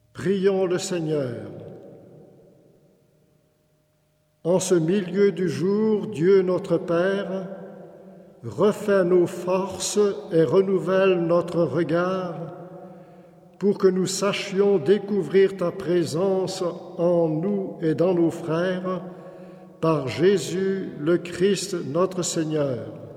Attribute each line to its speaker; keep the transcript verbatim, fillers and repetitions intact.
Speaker 1: Prions le Seigneur. En ce milieu du jour, Dieu notre Père, refais nos forces et renouvelle notre regard pour que nous sachions découvrir ta présence en nous et dans nos frères, par Jésus le Christ notre Seigneur.